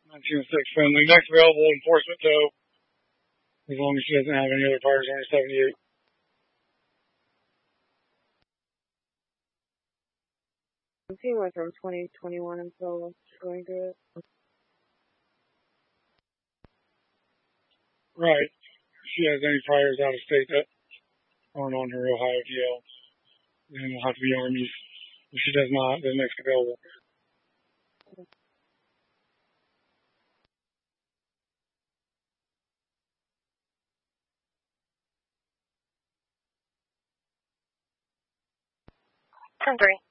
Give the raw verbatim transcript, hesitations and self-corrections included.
nineteen oh six friendly. Next available enforcement tow, as long as she doesn't have any other priors on her seventy-eight. He went from twenty twenty-one until going through it. Right. If she has any priors out of state that aren't on her Ohio D L, then it'll have to be Armies. If she does not, then next available. ten three.